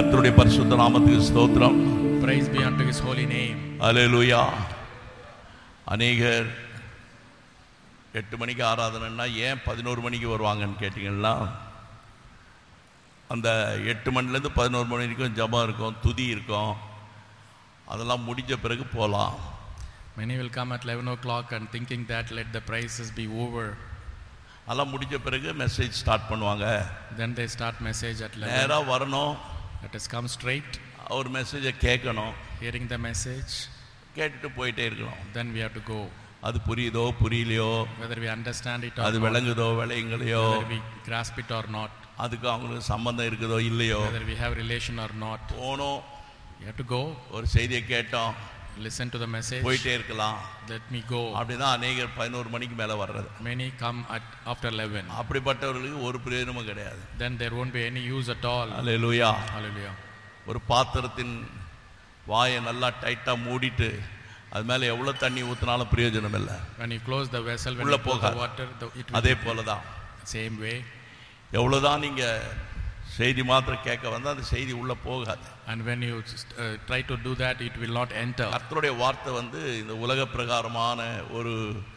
கர்த்தருடைய பரிசுத்த நாமத்துக்கு ஸ்தோத்திரம். Praise be unto his holy name. அல்லேலூயா. அநேகர் 8 மணிக்கு ஆராதனைன்னா ஏன் 11 மணிக்கு வருவாங்கன்னு கேட்டிங்கன்னா, அந்த 8 மணிலேருந்து 11 மணி வரைக்கும் ஜபம் இருக்கும், துதி இருக்கும். அதெல்லாம் முடிஞ்ச பிறகு போகலாம். Many will come at 11 o'clock and thinking that let the praises be over. அதெல்லாம் முடிஞ்ச பிறகு மெசேஜ் ஸ்டார்ட் பண்ணுவாங்க. Then they start message at 11. நேராக வரணும், Let us come straight, ஒரு மெசேஜை கேட்கணும், hearing the message, கேட்டுட்டு போயிட்டே இருக்கணும். then we have to go. அது புரியுதோ புரியலையோ, Whether we understand it or அது not, விளங்குதோ விளையுங்களையோ, whether we grasp it or not, அதுக்கு அவங்களுக்கு சம்பந்தம் இருக்குதோ இல்லையோ, whether we have relation or not, போனோம், we have to go, ஒரு செய்தியை கேட்டோம், listen to the message, போயிட்டே இருக்கலாம். let me go. அப்படிதான் அநேகர் 11 மணிக்கு மேலே வர்றது. Many come after 11. அப்படிப்பட்டவர்களுக்கு ஒரு பிரயோஜனமும் கிடையாது. Then there won't be any use at all. Hallelujah. Hallelujah. ஒரு பாத்திரத்தின் வாயை நல்லா டைட்டாக மூடிட்டு அது மேலே எவ்வளோ தண்ணி ஊற்றினாலும் பிரயோஜனம் இல்லை. When you close the vessel, when உள்ள you pour the போகாது. water, it will அதே போல தான் same way. எவ்வளோதான் நீங்கள் செய்தி மாத்திரம் கேட்க வந்தால் அந்த செய்தி உள்ளே போகாது. And when you try to do that, it will not enter. கர்த்தருடைய வார்த்தை இந்த உலக பிரகாரமான ஒரு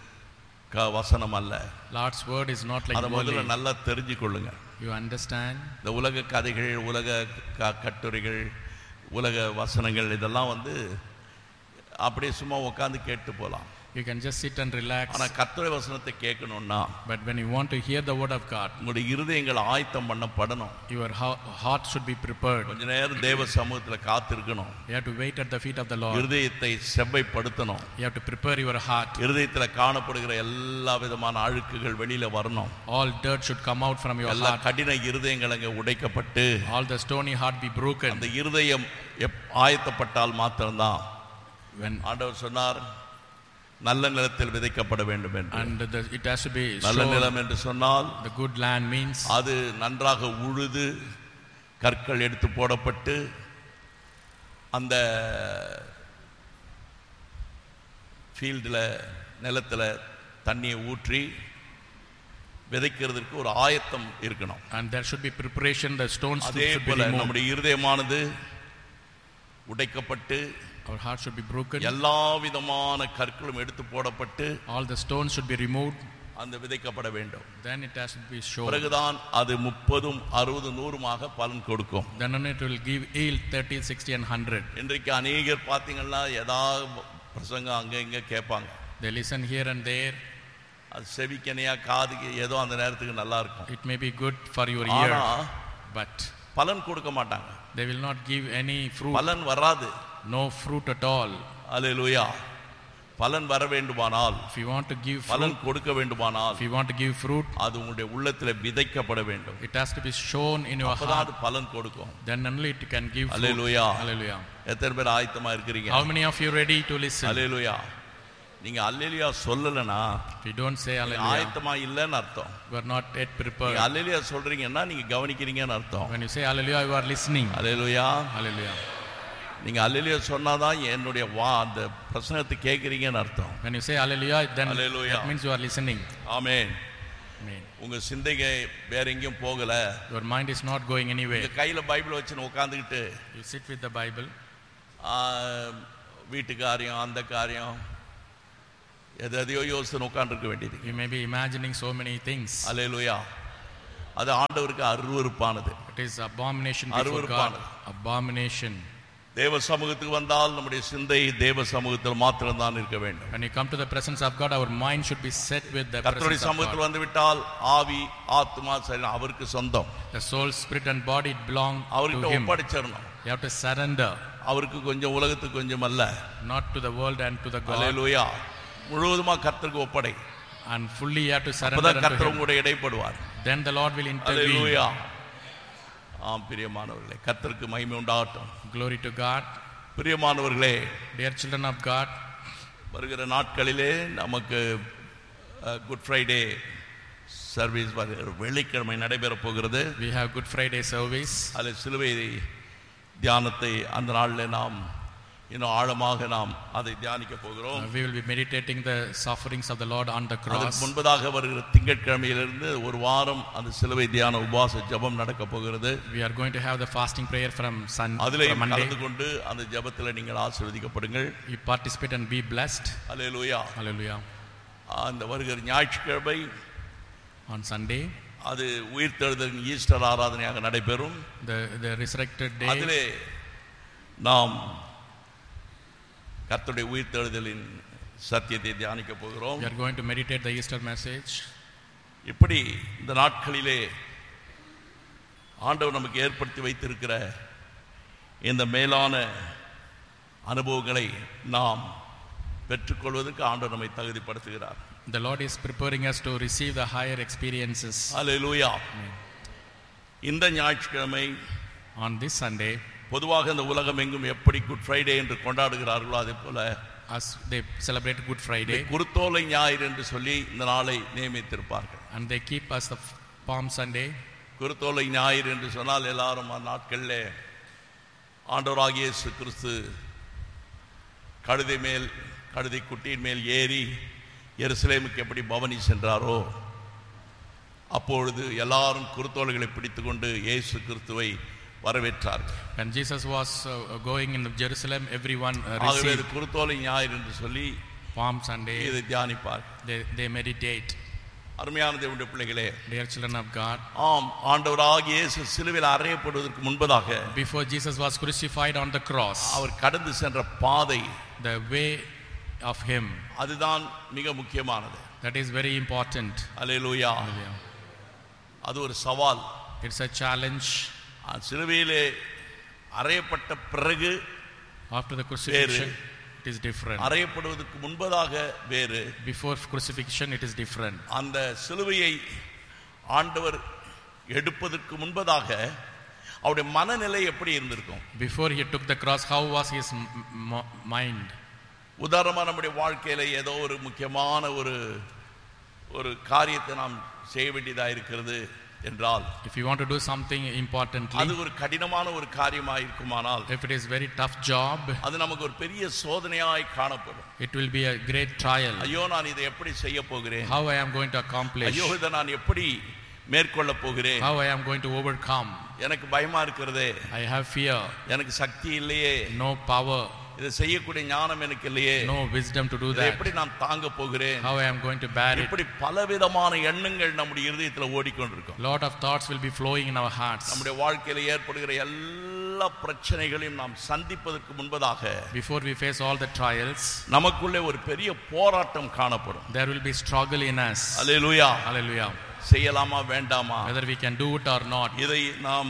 வசனம் அல்ல. Lord's word is not like அதை முதல்ல worldly. நல்லா தெரிஞ்சு கொள்ளுங்க. You understand? இந்த உலக கதைகள், உலக கட்டுரைகள், உலக வசனங்கள் இதெல்லாம் அப்படியே சும்மா உட்காந்து கேட்டு போகலாம். You can just sit and relax. ஆனால் கர்த்தருடைய வசனத்தை கேட்கணும்னா, But when you want to hear the word of God, உங்களுடைய இருதயங்கள் ஆயத்தம் பண்ணப்படணும். your heart should be prepared. கொஞ்ச நேரம் தேவ சமூகத்தில் காத்திருக்கணும். You have to wait at the feet of the Lord. இருதயத்தை செவ்வைப்படுத்தணும். You have to prepare your heart. இருதயத்தில் காணப்படுகிற எல்லா விதமான அழுக்குகள் வெளியில வரணும். All dirt should come out from your எல்லா heart. கடின இருதயங்கள் அங்கே உடைக்கப்பட்டு All the stony heart be broken. அந்த இருதயம் ஆயத்தப்பட்டால் மாத்திரம்தான். When ஆண்டவர் சொன்னார், நல்ல நிலத்தில் விதைக்கப்பட வேண்டும் என்று. and it has to be நல்ல sown. நிலம் என்று சொன்னால் The good land means அது நன்றாக உழுது கற்கள் எடுத்து போடப்பட்டு அந்த ஃபீல்டில் நிலத்தில் தண்ணியை ஊற்றி விதைக்கிறதுக்கு ஒரு ஆயத்தம் இருக்கணும். and there should be preparation. The stones அதே should be போல removed. நம்முடைய இருதயமானது உடைக்கப்பட்டு Our heart should be broken. எல்லா விதமான கற்களும் எடுத்து போடப்பட்டு All the stones should be removed. அந்த விதைக்கப்பட வேண்டும். Then it has to be sown. பிறகுதான் அது 30, 60, 100 பலன் கொடுக்கும். Then only it will give yield 30, 60 and 100. இன்றைக்கு அநேகர் பார்த்தீங்கன்னா ஏதாவது பிரசங்கம் அங்கே இங்கே கேட்பாங்க. They listen here and there. அது செவிக்கனையா காதுக்கு ஏதோ அந்த நேரத்துக்கு நல்லா இருக்கும். It may be good for your ear, ஆனா but பலன் கொடுக்க மாட்டாங்க. they will not give any fruit. பலன் வராது. No fruit at all. அல்லேலூயா. பலன் வர வேண்டுமானால், If you want to give பலன் fruit, கொடுக்க வேண்டுமானால் if you want to give fruit, அது உங்களுடைய உள்ளத்தில் விதைக்கப்பட வேண்டும். it has to be sown in your அப்பதான் heart. அது பலன் கொடுக்கும். Then only it can give fruit. Hallelujah. Hallelujah. எத்தனை பேர் ஆயத்தமா இருக்கிறீங்க? How many of you ready to listen? அல்லேலூயா. நீங்க அல்லேலூயா சொல்லலனா If you don't say hallelujah, ஆயத்தமா இல்லைன்னு அர்த்தம். you are not yet prepared. நீங்க அல்லேலூயா சொல்றீங்கன்னா நீங்க கவனிக்கிறீங்கன்னு அர்த்தம். When you say hallelujah, you are listening. Hallelujah. Hallelujah. நீங்க அல்லேலூயா சொன்னாதான் என்னுடைய அந்த பிரசங்கத்தை கேட்கறீங்கன்னு அர்த்தம். When you say hallelujah, then Hallelujah. that means you are listening. Amen. Amen. உங்க சிந்தையை வேற எங்கேயும் போகல. Your mind is not going உங்க anywhere. கையில பைபிள் வச்சுன்னு உட்காந்துக்கிட்டு You sit with the Bible. வீட்டு காரியம், அந்த காரியம், எதையோ யோசித்து உட்காந்துருக்க வேண்டியது. You may be imagining so many things. அல்லேலூயா. அது ஆண்டவருக்கு அருவருப்பானது. It is abomination before God. Abomination. தேவ சமூகத்துக்கு வந்தால் நம்முடைய சிந்தை தேவ சமூகத்தில் மாத்திரம் தான் இருக்க வேண்டும். When you come to the presence of God, our mind should be set with the கர்த்தருடைய presence of சமூகத்தில் God. வந்து விட்டால் ஆவி, ஆத்மா சரீரம் அவருக்கு சொந்தம். The soul, spirit and body belong to அவர்கிட்ட Him. ஒப்படைச்சிடணும். You have to surrender, அவருக்கு கொஞ்சம் உலகத்துக்கு கொஞ்சம் அல்ல. not to the world and to the God. அல்லேலூயா. முழுவதுமா கர்த்தருக்கு ஒப்படை. And fully you have to surrender அப்பதான் unto கர்த்தர் Him. உங்களுடைய இடைப்படுவார். Then the Lord will intervene. அல்லேலூயா. ஆம் பிரியமானவர்களே, கர்த்தருக்கு மகிமை உண்டாகட்டும். Glory to God. பிரியமானவர்களே, Dear children of God, வருகிற நாட்களிலே நமக்கு குட் ஃப்ரைடே சர்வீஸ் வெள்ளிக்கிழமை நடைபெற போகிறது. we have Good Friday service. அதில் சிலுவை தியானத்தை அந்த நாளில் நாம் இன்னும் ஆழமாக நாம் அதை தியானிக்க போகிறோம். We will be meditating the sufferings of the Lord on the cross. அதற்கு முன்பதாக வருகிற திங்கட்கிழமையிலிருந்து ஒரு வாரம் அந்த சிலுவை தியான உபவாச ஜெபம் நடக்க போகிறது. We are going to have the fasting prayer from அதிலே Monday. கலந்து கொண்டு அந்த ஜெபத்தில் நீங்கள் ஆசீர்வதிக்கப்படுங்கள். You participate and be blessed. Hallelujah. Hallelujah. அந்த வருகிற ஞாயிற்றுக்கிழமை On Sunday, அது உயிர்த்தெழுதலின் ஈஸ்டர் ஆராதனையாக நடைபெறும். the resurrected day, அதிலே நாம் கர்த்தருடைய உயிர்த்தெழுதலின் சத்தியத்தை தியானிக்க போகிறோம். we are going to meditate the Easter message. இப்படி இந்த நாட்களிலே ஆண்டவர் நமக்கு ஏற்படுத்தி வைத்திருக்கிற இந்த மேலான அனுபவங்களை நாம் பெற்றுக்கொள்வதற்கு ஆண்டவர் நம்மை தகுதிப்படுத்துகிறார். The Lord is preparing us to receive the higher experiences. அல்லேலூயா. இந்த ஞாயிற்றுக்கிழமை On this Sunday, பொதுவாக இந்த உலகம் எங்கும் எப்படி குட் ஃப்ரைடே என்று கொண்டாடுகிறார்களோ அதே போல as they celebrate Good Friday, குருத்தோலை ஞாயிறு என்று சொல்லி இந்த நாளை நியமித்திருப்பார்கள். and they keep us the Palm Sunday. குருத்தோலை ஞாயிறு என்று சொன்னால் எல்லாரும் நாட்களில் ஆண்டவராகிய இயேசு கிறிஸ்து கழுதை குட்டியின் மேல் ஏறி எருசலேமுக்கு எப்படி பவனி சென்றாரோ அப்பொழுது எல்லாரும் குருத்தோலைகளை பிடித்துக்கொண்டு இயேசு கிறிஸ்துவை வரவேற்றார்கள். When Jesus was going in Jerusalem, everyone ஆகவே received குருத்தோலை ஞாயிறு என்று சொல்லி Palm Sunday. இதை தியானிப்பார். They meditate. அருமையான தேவனுடைய பிள்ளைகளே, Dear children of God, ஆம், ஆண்டவராகிய இயேசு சிலுவையில் அறையப்படுவதற்கு முன்பதாக before Jesus was crucified on the cross, அவர் கடந்து சென்ற பாதை, the way of him, அதுதான் மிக முக்கியமானது. that is very important. Hallelujah. Hallelujah. அது ஒரு சவால். It's a challenge. சிலுவையிலே அறையப்பட்ட பிறகு After the crucifixion, it is different. அறையப்படுவதற்கு முன்பதாக வேறு. Before crucifixion, it is different. அந்த சிலுவையை ஆண்டவர் எடுப்பதற்கு முன்பதாக அவருடைய மனநிலை எப்படி இருந்திருக்கும்? Before he took the cross, how was his mind? உதாரணமாக நம்முடைய வாழ்க்கையில ஏதோ ஒரு முக்கியமான ஒரு காரியத்தை நாம் செய்ய வேண்டியதாக இருக்கிறது என்றால், If you want to do something importantly, அது ஒரு கடினமான ஒரு காரியமாக இருக்குமானால், if it is very tough job, அது நமக்கு ஒரு பெரிய சோதனையாய் காணப்படும். it will be a great trial. ஐயோ, நான் இதை எப்படி செய்ய போகிறேன்? How I am going to accomplish? ஐயோ, இதை நான் எப்படி மேற்கொள்ள போகிறேன்? How I am going to overcome? எனக்கு பயமா இருக்கிறதே, I have fear, எனக்கு சக்தி இல்லையே, no power, இதை செய்யக்கூடிய ஞானம் எனக்கு இல்லையே, no wisdom to do இதை that. எப்படி நான் தாங்க போகிறேன்? How I am going to bear it? இப்படி பலவிதமான எண்ணங்கள் நம்முடைய இதயத்துல ஓடிக்கொண்டிருக்கும். Lot of thoughts will be flowing in our hearts. நம்முடைய வாழ்க்கையில ஏற்படுகிற எல்லா பிரச்சனைகளையும் நாம் சந்திப்பதற்கு முன்பதாக Before we face all the trials, நமக்குள்ளே ஒரு பெரிய போராட்டம் காணப்படும். there will be struggle in us. Hallelujah. Hallelujah. செய்யலாமா வேண்டாமா, Whether we can do it or not. இதை நாம்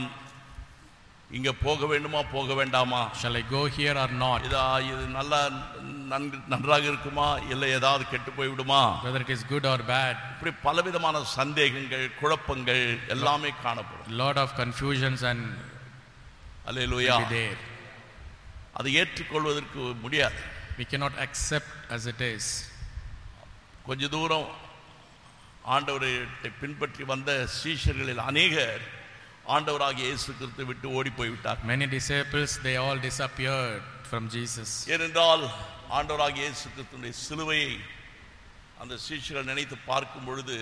இங்க போக வேண்டுமா போக வேண்டாமா, Shall I go here or not? இது நல்லா நன்றாக இருக்குமா இல்லை ஏதாவது கெட்டு போய் விடுமா, Whether it is good or bad. இப்படி பலவிதமான சந்தேகங்கள் குழப்பங்கள் எல்லாமே காணப்படும். Lot of confusions and hallelujah. will be there. அதை ஏற்றுக்கொள்வதற்கு முடியாது. We cannot accept as it is. கொஞ்ச தூரம் ஆண்டவரை பின்பற்றி வந்த சீஷர்களில் அநேகர் ஆண்டவராகிய இயேசு கிறிஸ்துவை விட்டு ஓடி போய்விட்டார். Many disciples, they all disappeared from Jesus. ஏனென்றால் ஆண்டவராகிய இயேசு கிறிஸ்துவின் சிலுவையை அந்த சீஷர்கள் நினைத்து பார்க்கும் பொழுது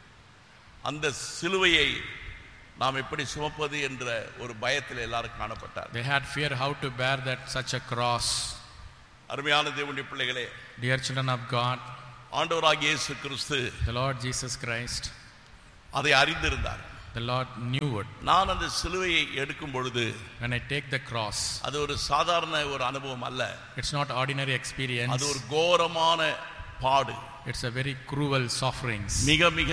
அந்த சிலுவையை நாம் எப்படி சுமப்பது என்ற ஒரு பயத்தில் எல்லாரும் காணப்பட்டார். They had fear how to bear that such a cross. அருமையான தேவனுடைய பிள்ளைகளே, Dear children of God, ஆண்டவராகிய இயேசு கிறிஸ்து the Lord Jesus Christ, அதை அறிந்திருந்தார். the Lord knew it. நான் அந்த சிலுவையை எடுக்கும் பொழுது When I take the cross, அது ஒரு சாதாரண ஒரு அனுபவம் அல்ல. it's not ordinary experience. அது ஒரு கோரமான பாடு. It's a very cruel sufferings. மிக மிக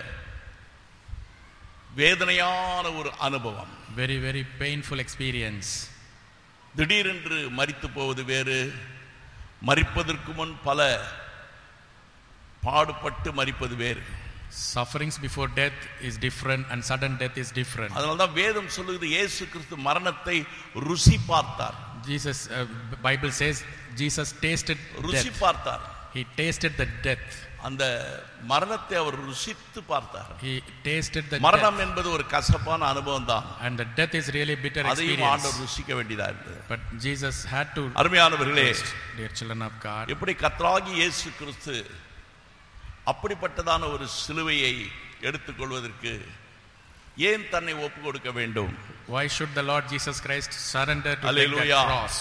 வேதனையான ஒரு அனுபவம். Very, very painful experience. திடீரென்று மரித்து போவது வேறு, மரிப்பதற்கு முன் பல பாடுபட்டு மரிப்பது வேறு. Sufferings before death is different and sudden death is different. அதனால்தான் வேதம் சொல்லுகிறது இயேசு கிறிஸ்து மரணத்தை ருசி பார்த்தார். Jesus, Bible says Jesus tasted ருசி death. பார்த்தார். He tasted the death. அந்த மரணத்தை அவர் ருசித்து பார்த்தார். He tasted the மரணம் death. என்பது ஒரு கசப்பான அனுபவம் தான். And the death is really bitter அதையும் experience. ஆண்டவர் ருசிக்க வேண்டியதா இருந்தது. But Jesus had to அருமையானவர்களே, taste, dear children of God. எப்படி கர்த்தராகிய இயேசு கிறிஸ்து அப்படிப்பட்டதான ஒரு சிலுவையை எடுத்துக்கொள்வதற்கு ஏன் தன்னை ஒப்பு கொடுக்க வேண்டும்? Why should the Lord Jesus Christ surrender to take Hallelujah. that cross?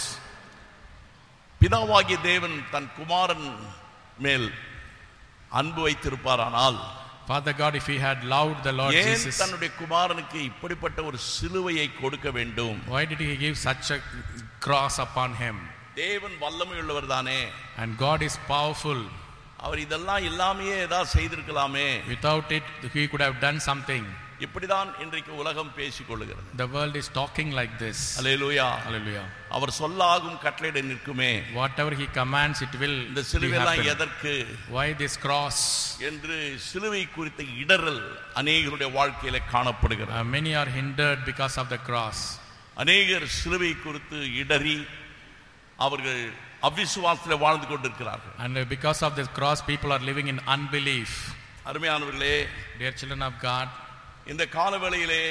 பிதாவாகிய தேவன் தன் குமாரன் மேல் அன்பு வைத்திருப்பாரானால், Father God, if he had loved the Lord ஏன் Jesus, தன்னுடைய குமாரனுக்கு இப்படிப்பட்ட ஒரு சிலுவையை கொடுக்க வேண்டும்? why did he give such a cross upon him? தேவன் வல்லமை உள்ளவர் தானே, And God is powerful. அவர் இதெல்லாம் இல்லாமையே ஏதாவது செய்திருக்கலாமே. Without it, he could have done something. இப்படிதான் இன்றைக்கு உலகம் பேசிக் கொள்ளுகிறது. The world is talking like this. Hallelujah. Hallelujah. அவர் சொல்லாகும் கட்டளையிட நிற்குமே. Whatever he commands, it will இந்த be சிலுவைலாம் happen. எதற்கு Why this cross? என்று சிலுவை குறித்த இடறல் அநேகருடைய வாழ்க்கையில காணப்படுகிறது. Many are hindered because of the cross. அநேகர் சிலுவை குறித்து இடறி அவர்கள் அவிசுவாசத்தில் வாழ்ந்து கொண்டிருக்கிறார்கள். And because of this cross, people are living in unbelief. அருமையானவர்களே, Dear children of God, இந்த காலவேளையிலே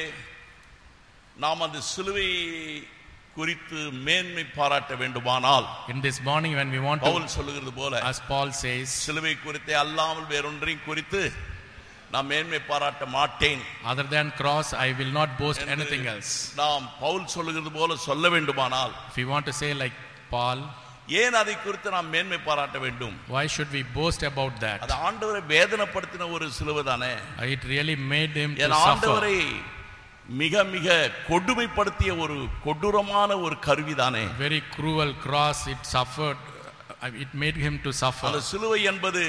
நாம் அந்த சிலுவை குறித்து மேன்மை பாராட்ட வேண்டுமானால், in this morning when we want Pavul to, சொல்லுகிறது போல, as Paul says, சிலுவை குறித்தே அல்லாமல் வேறொன்றையும் குறித்து நான் மேன்மை பாராட்ட மாட்டேன், other than cross, I will not boast anything else. நாம் பவுல் சொல்லுகிறது போல சொல்ல வேண்டுமானால், If we want to say like Paul, ஏன் அதை குறித்து நாம் மேன்மை பாராட்ட வேண்டும்? why should we boast about that? அது ஆண்டவரை வேதனைப்படுத்தின ஒரு சிலுவை தானே. It really made him to N suffer. ஆண்டவரை மிக மிக கொடுமைப்படுத்திய ஒரு கொடூரமான ஒரு கருவி தானே. Very cruel cross, it suffered, it made him to suffer. அந்த சிலுவை என்பது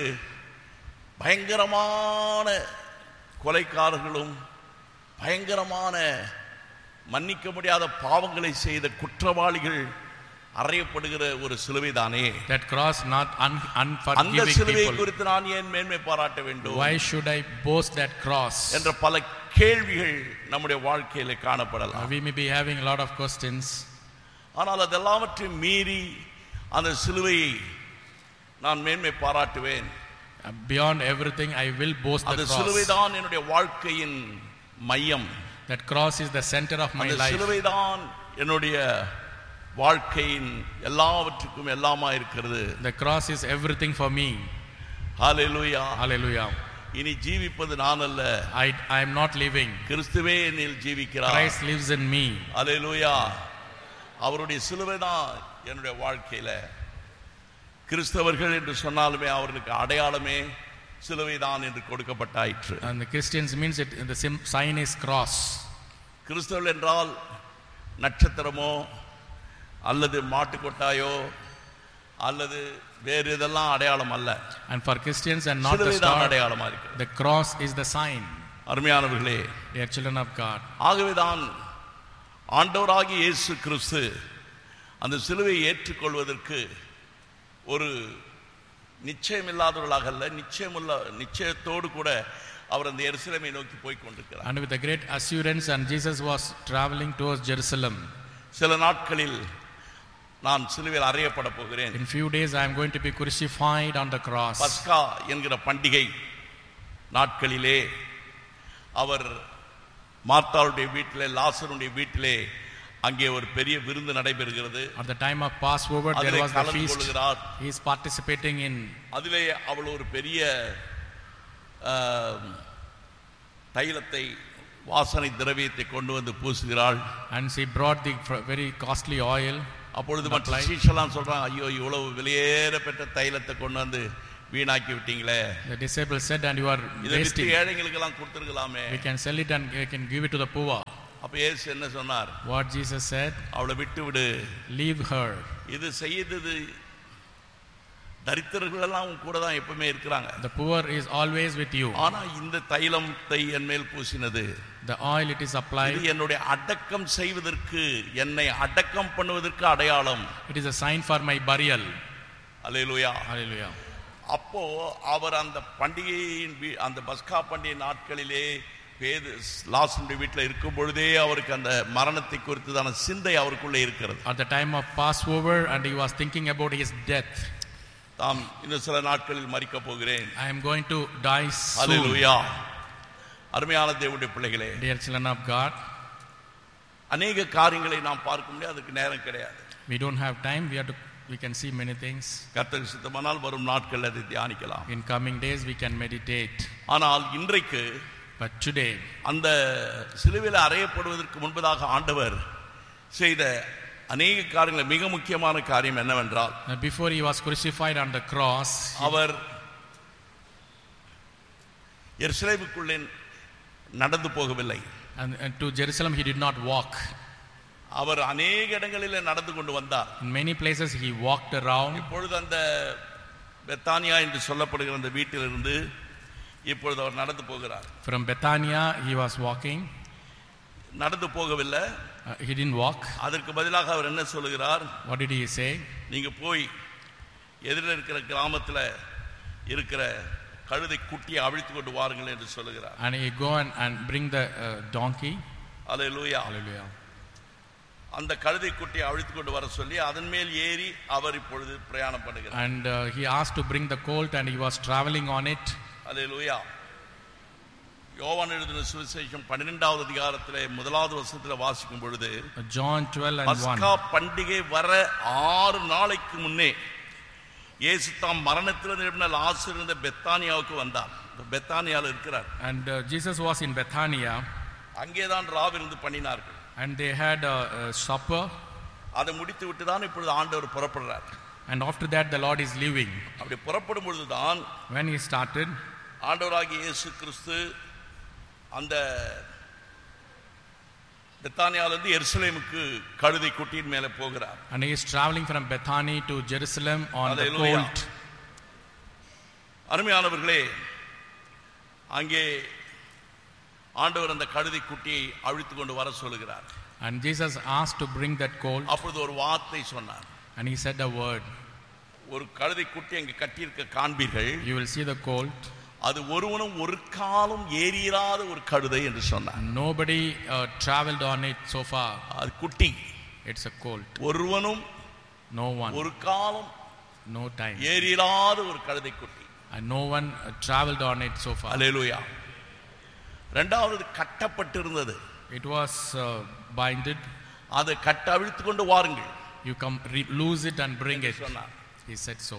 பயங்கரமான கொலைக்காரர்களும் பயங்கரமான மன்னிக்க முடியாத பாவங்களை செய்த குற்றவாளிகள் அறையப்படுகிற ஒரு சிலுவை தானே. That cross, not அந்த unforgiving சிலுவை people. குறித்து நான் ஏன் மேன்மை பாராட்ட வேண்டும் Why should I boast that cross? என்ற பல கேள்விகள் நம்முடைய வாழ்க்கையில காணப்படலாம். We may be having a lot of questions. ஆனால் அதெல்லாவற்றையும் மீறி அந்த சிலுவையை நான் மேன்மை பாராட்டுவேன். Beyond everything, I will boast the அந்த cross. சிலுவை தான் என்னுடைய வாழ்க்கையின் மையம். That cross is the center of my அந்த life. சிலுவை தான் என்னுடைய வாழ்க்கையின் எல்லாவற்றுக்கும் எல்லாமா இருக்கிறது. The cross is everything for me. Hallelujah. Hallelujah. இனி ஜீவிப்பது நான் அல்ல, I am not living. கிறிஸ்துவே என்னில் ஜீவிக்கிறார். Christ lives in me. ஹalleluya. அவருடைய சிலுவை தான் என்னுடைய வாழ்க்கையில. கிறிஸ்தவர்கள் என்று சொன்னாலுமே அவர்களுக்கு அடையாளமே சிலுவை தான் என்று கொடுக்கப்பட்டாயிற்று. And the Christians means it, the sign is cross. கிறிஸ்தவர்கள் என்றால் நட்சத்திரமோ அல்லது மாட்டுக்கொட்டாயோ அல்லது வேறு இதெல்லாம் அடையாளம் அல்ல. And for Christians and not the சிலுவை தான் star, அடையாளமா இருக்கு. the cross is the sign. அருமையானவர்களே, Dear children of God, ஆகவேதான் ஆண்டவராகிய இயேசு கிறிஸ்து அந்த சிலுவையை ஏற்றுக்கொள்வதற்கு ஒரு நிச்சயமில்லாதவர்களாக அல்ல, நிச்சயத்தோடு கூட அவர் அந்த எருசலேமை நோக்கி போய் கொண்டிருக்கிறார். and with a great assurance, and Jesus was traveling towards Jerusalem. சில நாட்களில் நான் சிலுவையில் அறையப்பட போகிறேன். In few days I am going to be crucified on the cross. பஸ்கா என்கிற பண்டிகை நாட்களிலே அவர் மார்த்தாளுடைய வீட்டிலே, லாசருடைய வீட்டிலே அங்கே ஒரு பெரிய விருந்து நடைபெறுகிறது. At the time of Passover there was the feast. He is participating in. அதிலே அவள் ஒரு பெரிய தைலத்தை, வாசனை திரவியத்தை கொண்டு வந்து பூசுகிறாள். And she brought the very costly oil. அப்பொழுது மற்ற சீஷலாம் சொல்றாங்க, ஐயோ இவ்வளவு விலையேற பெற்ற தைலத்தை கொண்டு வந்து வீணாக்கி விட்டீங்களே. The disciples said, and you are wasting. ஏழைகளுக்கு எல்லாம் கொடுத்திருக்கலாமே. We can sell it and we can give it to the poor. அப்ப இயேசு என்ன சொன்னார்? What Jesus said? அவளை விட்டு விடு. Leave her. இது செய்தது தரித்திரர்கள் எல்லாம் உன் கூட தான் எப்பவுமே இருக்கிறாங்க. The poor is always with you. ஆனா இந்த தைலத்தை என் மேல் பூசினது, The oil it is applied, இது என்னுடைய அடக்கம் செய்வதற்கு, என்னை அடக்கம் பண்ணுவதற்கு அடையாளம். it is a sign for my burial. Hallelujah. Hallelujah. அப்போ அவர் அந்த பண்டிகையின் அந்த பஸ்கா பண்டிகை நாட்களிலே லாசருடைய வீட்டில் இருக்கும் பொழுதே அவருக்கு அந்த மரணத்தை குறித்ததான சிந்தை அவருக்குள்ளே இருக்கிறது. At the time of Passover, and he was thinking about his death. தாம் இன்னும் சில நாட்களில் மரிக்க போகிறேன். I am going to die soon. ஹல்லேலூயா. அருமையான தேவனுடைய பிள்ளைகளே, Dear children of God, அநேக காரியங்களை நாம் பார்க்க முடியாது, அதுக்கு நேரம் கிடையாது. we don't have time. We can see many things. கர்த்தருக்கு சித்தமானால் வரும் நாட்களில் அதை தியானிக்கலாம். In coming days we can meditate. ஆனால் இன்றைக்கு But today, அந்த சிலுவையில் அறையப்படுவதற்கு முன்பதாக ஆண்டவர் செய்த அநேக காரியங்கள், மிக முக்கியமான காரியம் என்னவென்றால், before he was crucified on the cross, அவர் எருசலேமுக்குள்ளே நடந்து போகவில்லை. and to Jerusalem he did not walk. அவர் அநேக இடங்களில் நடந்து கொண்டு வந்தார். In many places he walked around. இப்பொழுது அந்த பெத்தானியா என்று சொல்லப்படுகிற அந்த வீட்டிலிருந்து இப்பொழுது அவர் நடந்து போகிறார். From Bethania he was walking. நடந்து போகவில்லை, he didn't walk. அதற்கு பதிலாக அவர் என்ன சொல்லுகிறார்? What did he say? நீங்க போய் எதிரில் இருக்கிற கிராமத்தில் இருக்கிற கழுதை குட்டியை அவிழ்த்து கொண்டு வாருங்கள் என்று சொல்லுகிறார். And he go and bring the donkey. Hallelujah. Hallelujah. அந்த கழுதை குட்டியை அவிழ்த்து கொண்டு வர சொல்லி அதன் மேல் ஏறி அவர் இப்பொழுது பிரயாணம் பண்ணுகிறார். And he asked to bring the colt and he was traveling on it. அல்லேலூயா. யோவான் எழுதின சுவிசேஷம் 12வது அதிகாரத்திலே 1வது வசனத்தில் வாசிக்கும் பொழுது, John 12 and 1. பஸ்கா பண்டிகை வர 6 நாளைக்கு முன்னே இயேசு தாம் மரணத்தில் எழுப்பின லாசர் இருந்த பெத்தானியாவுக்கு வந்தார். பெத்தானியாவில் இருக்கிறார். And Jesus was in Bethania. அங்கேதான் ராவிருந்து பண்ணினார்கள். And they had a supper. அதை முடித்து விட்டு தான் இப்பொழுது ஆண்டவர் புறப்படுறார். And after that the Lord is leaving. அப்படி புறப்படும் பொழுதுதான் When he started, ஆண்டவராகிய இயேசு கிறிஸ்து அந்த பெத்தானியாவிலிருந்து எருசலேமுக்கு கழுதை குட்டியின் மேலே போகிறார். and he is traveling from Bethany to Jerusalem on Hallelujah. the colt. அருமையானவர்களே, அங்கே ஆண்டவர் அந்த கழுதை குட்டியை அழித்து கொண்டு வர சொல்லுகிறார். And Jesus asked to bring that colt. அப்பொழுது ஒரு வார்த்தை சொன்னார். And he said a word. ஒரு கழுதை குட்டி அங்கே கட்டியிருக்க காண்பீர்கள், You will see the colt. அது ஒருவனும் ஒரு காலம் ஏறிராத ஒரு கழுதை என்று சொன்னார். Nobody traveled on it so far. அது குட்டி. It's a colt. ஒருவனும் No one. ஒரு காலம் No time. ஏறிராத ஒரு கழுதை குட்டி. And no one traveled on it so far. அல்லேலூயா. இரண்டாவது கட்டப்பட்டிருந்தது. It was binded. அதை கட்ட அவிழ்த்து கொண்டு வாருங்கள். You come loose it and bring it. சொன்னார். He said so.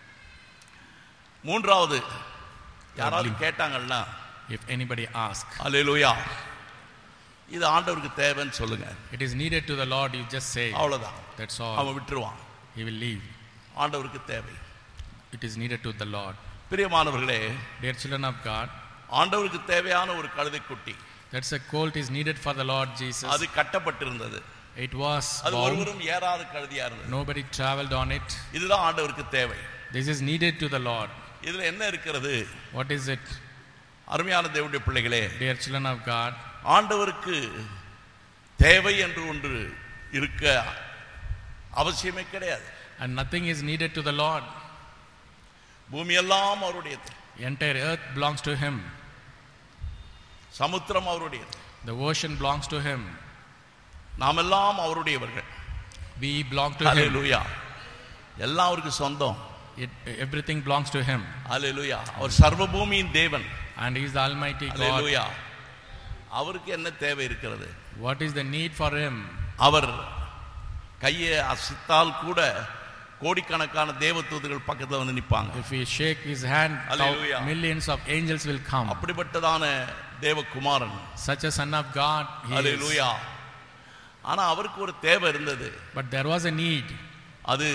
மூன்றாவது யாராவது கேட்டாங்கன்னா, If anybody asks, அல்லேலூயா, இது ஆண்டவருக்கு தேவைன்னு சொல்லுங்க. it is needed to the Lord, you just say. அவ்வளவுதான். That's all. அவன் விட்டுருவான். He will leave. ஆண்டவருக்கு தேவை. It is needed to the Lord. பிரியமானவர்களே, Dear children of God, ஆண்டவருக்கு தேவையான ஒரு கழுதை குட்டி, that's a colt is needed for the Lord Jesus. அது கட்டப்பட்டிருந்தது. It was அது bound. ஒருவரும் ஏறாத கழுதையா இருந்தது. Nobody traveled on it. இதுதான் ஆண்டவருக்கு தேவை. This is needed to the Lord. இதுல என்ன இருக்கிறது? What is it? அருமையான தேவனுடைய பிள்ளைகளே, Dear children of God, ஆண்டவருக்கு தேவை என்று ஒன்று இருக்க அவசியமே கிடையாது. and nothing is needed to the Lord. பூமி எல்லாம் அவருடையது. Entire earth belongs to him. சமுத்திரம் அவருடையது. The ocean belongs to him. நாம் எல்லாம் அவருடையவர்கள். We belong to him. அல்லேலூயா. எல்லாம் அவருக்கு சொந்தம். Everything belongs to him. அல்லேலூயா. அவர் சர்வ பூமியின் தேவன். And he is the Almighty God. அல்லேலூயா. அவருக்கு என்ன தேவை இருக்கிறது? What is the need for him? அவர் கையை அசைத்தால் கூட கோடிக்கணக்கான தேவதூதர்கள் பக்கத்துல வந்து நிப்பாங்க. If we shake his hand, Hallelujah. millions of angels will come. அப்படிப்பட்டதான தேவகுமாரன். Such a son of God he is. அல்லேலூயா. ஆனா அவருக்கு ஒரு தேவை இருந்தது. But there was a need. அது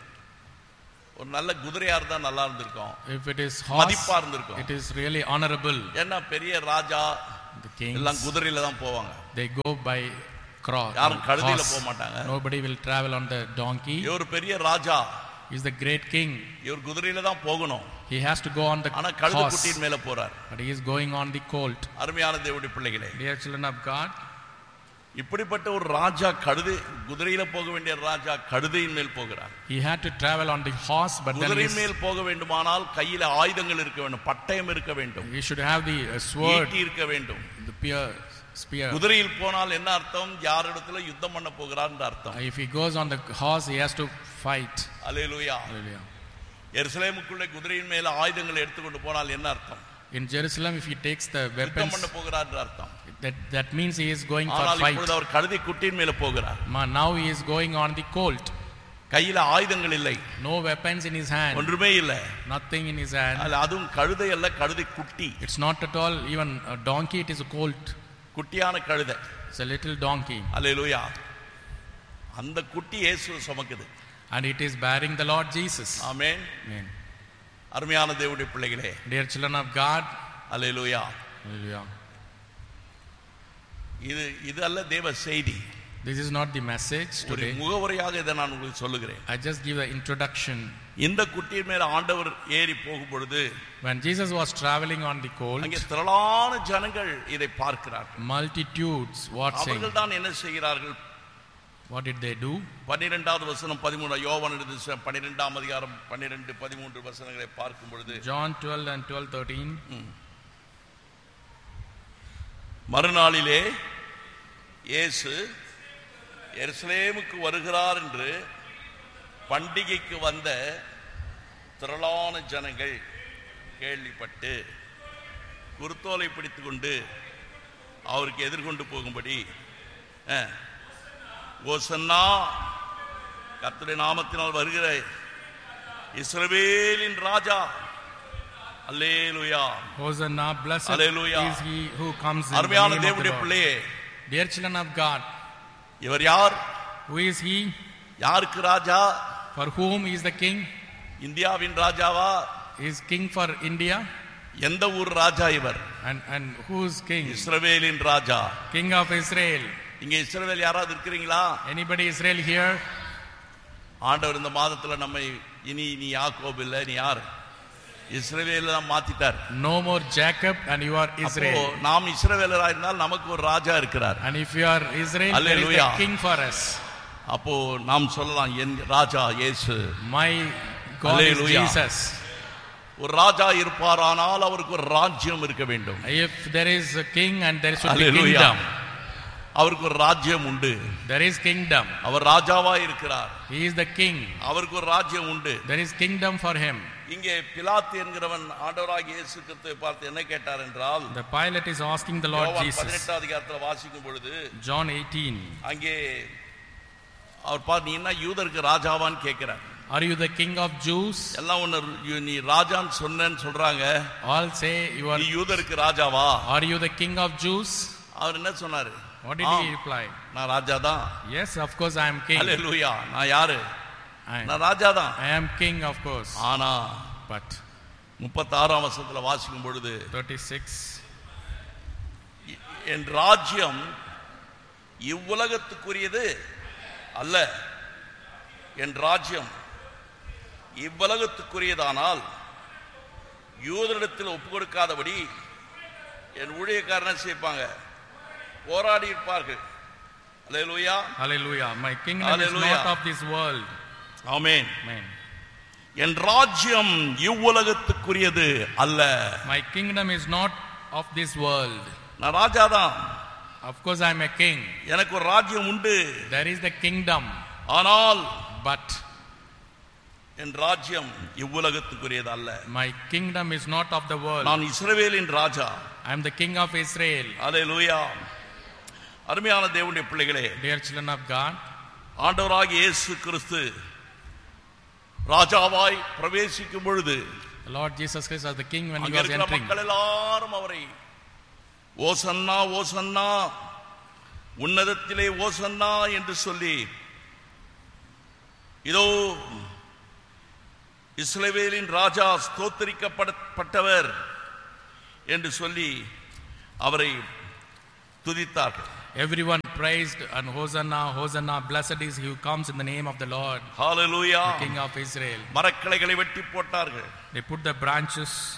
ஒரு நல்ல குதிரையா இருந்தா நல்லா இருந்திருக்கும். If it is horse, மதிப்பா இருந்திருக்கும். it is really honorable. ஏன்னா பெரிய ராஜா The kings, எல்லாம் குதிரையில தான் போவாங்க. they go by cross. யாரும் கழுதையில horse. போக மாட்டாங்க. Nobody will travel on the donkey. இவர் பெரிய ராஜா, He is the great king. இவர் குதிரையில தான் போகணும். He has to go on the ஆனா கழுதை horse. குட்டியின் மேல போறார். But he is going on the colt. அருமையான தேவனுடைய பிள்ளைகளே, Dear children of God, இப்படிப்பட்ட ஒரு ராஜா கழுதை, குதிரையில போக வேண்டிய ராஜா கழுதையின் மேல் போகிறார். he had to travel on the horse, but then குதிரையின் மேல் போக வேண்டுமானால் கையில ஆயுதங்கள் இருக்க வேண்டும், பட்டயம் இருக்க வேண்டும், he should have the sword, ஈட்டி இருக்க வேண்டும். the spear. குதிரையில் போனால் என்ன அர்த்தம்? யாரிடத்துல யுத்தம் பண்ண போகிறார் என்ற அர்த்தம். If he goes on the horse, he has to fight. Hallelujah. Hallelujah. எருசலேமுக்குள்ளே குதிரையின் மேல ஆயுதங்களை எடுத்துக்கொண்டு போனால் என்ன அர்த்தம்? In Jerusalem, if he takes the weapons, பண்ண போகிறார் என்று அர்த்தம். that means he is going for ஆனால் fight. இப்பொழுது அவர் கழுதை குட்டியின் மேல போகிறார். Now he is going on the colt. கையில ஆயுதங்கள் இல்லை. No weapons in his hand. ஒன்றுமே இல்ல. Nothing in his hand. அதுவும் கழுதை அல்ல, கழுதை குட்டி. It's not at all even a donkey, it is a colt. குட்டியான கழுதை. It's a little donkey. அல்லேலூயா. அந்த குட்டி இயேசு சுமக்குது. And it is bearing the Lord Jesus. Amen. Amen. அருமையான தேவனுடைய பிள்ளைகளே, Dear children of God, hallelujah. hallelujah. இது அல்ல தேவ செய்தி. This is not the message ஒரு today. முகவரியாக இதை நான் உங்களுக்கு சொல்லுகிறேன். I just give the introduction. இந்த குட்டியின் மேல ஆண்டவர் ஏறி போகும் பொழுது, When Jesus was traveling on the colt, அங்கே திரளான ஜனங்கள் இதை பார்க்கிறார்கள். multitudes watching. அவர்கள் தான் என்ன செய்கிறார்கள்? What did they do? 12வது வசனம் 13 யோவான் எழுதின 12ஆம் அதிகாரம் 12 13 வசனங்களை பார்க்கும் பொழுது, John 12 and 12 13. மறுநாளிலே இயேசு எருசலேமுக்கு வருகிறார் என்று பண்டிகைக்கு வந்த திரளான ஜனங்கள் கேள்விப்பட்டு குருத்தோலை பிடித்துக் கொண்டு அவருக்கு எதிர்கொண்டு போகும்படி, ஓசன்னா கர்த்தருடைய நாமத்தினால் வருகிற இஸ்ரவேலின் ராஜா, அல்லேலூயா, Hosanna, blessed Hallelujah. is he who comes in the அருமையான name of the தேவனுடைய Lord. பிள்ளையே, Dear children of God, இவர் யார்? who is he? யாருக்கு ராஜா? For whom is the king? இந்தியாவின் ராஜாவா? Is king for India? எந்த ஊர் ராஜா இவர்? And who's king? இஸ்ரவேலின் ராஜா. King of Israel. இங்க இஸ்ரவேல் யாராவது இருக்கிறீங்களா? Anybody Israel here? ஆண்டவர் இந்த மாதத்துல நம்மை இனி நீ யாக்கோபு இல்ல, நீ யார்? இஸ்ரவேல தான் மாத்திட்டார். No more Jacob and you are Israel. அப்போ நாம் இஸ்ரவேலரா இருந்தால் நமக்கு ஒரு ராஜா இருக்கிறார். And if you are Israel, there is Hallelujah. a king for us. அப்போ நாம் சொல்லலாம், என் ராஜா இயேசு. My God Hallelujah. is Jesus. ஒரு ராஜா இருப்பாரானால் அவருக்கு ஒரு ராஜ்யம் இருக்க வேண்டும். If there is a king and there should be Hallelujah. kingdom. அவருக்கு ஒரு ராஜ்யம் உண்டு. There is kingdom. அவர் ராஜாவா இருக்கிறார். He is the king. அவருக்கு ஒரு ராஜ்யம் உண்டு. There is kingdom for him. இங்கே பிலாத்து என்கிறவன் ஆண்டவராகிய இயேசு கிறிஸ்துவை பார்த்து என்ன கேட்டார் என்றால், The Pilate is asking the Lord யோவான் Jesus. 18 அதிகாரத்துல வாசிக்கும் பொழுது, John 18. அங்கே அவர் பார்த்து, நீ என்ன யூதருக்கு ராஜாவான்னு கேட்கிறார். Are you the king of Jews? எல்லாம் ஒன்னு, நீ ராஜான்னு சொன்னேன்னு சொல்றாங்க. All say you are. நீ யூதருக்கு ராஜாவா? Are you the king of Jews? அவர் என்ன சொன்னாரு? What did he reply? நான் ராஜா தான். Yes, of course I am king. அல்லேலூயா. நான் யாரு? I நான் ராஜா தான். am king, of course. ஆனா But 36ஆம் வசனத்துல வாசிக்கும் பொழுது, 36. என் ராஜ்யம் இவ்வுலகத்துக்குரியது அல்ல. என் ராஜ்யம் இவ்வுலகத்துக்குரியதானால் யூதரிடத்தில் ஒப்பு கொடுக்காதபடி என் ஊழியக்காரனை சேர்ப்பாங்க, போராடி இருப்பார்கள். அல்லேலூயா. Hallelujah. My kingdom Hallelujah. is not of this world. Amen. Amen. என் ராஜ்யம் இவ்வுலகத்துக்குரியது அல்ல. My kingdom is not of this world. நான் ராஜா தான். Of course I am a king. எனக்கு ஒரு ராஜ்யம் உண்டு. There is the kingdom. ஆனால் But என் ராஜ்யம் இவ்வுலகத்துக்குரியது அல்ல. my kingdom is not of the world. நான் இஸ்ரவேலின் ராஜா. I am the king of Israel. அல்லேலூயா. அருமையான தேவனுடைய பிள்ளைகளே, Dear children of God, ஆண்டவராகிய இயேசு கிறிஸ்து ராஜாவாய் பிரவேசிக்கும் பொழுது, the Lord Jesus Christ was the king when he அங்க was இருக்கிற entering. மக்கள் எல்லாரும் அவரை ஓசன்னா ஓசன்னா, உன்னதத்திலே ஓசன்னா என்று சொல்லி, இதோ இஸ்ரவேலின் ராஜா ஸ்தோத்திரிக்கப்பட்டவர் என்று சொல்லி அவரை துதித்தார்கள். Everyone praised and Hosanna, Hosanna, blessed is he who comes in the name of the Lord, hallelujah. the King of Israel. மரக்கிளைகளை வெட்டி போட்டார்கள். They put the branches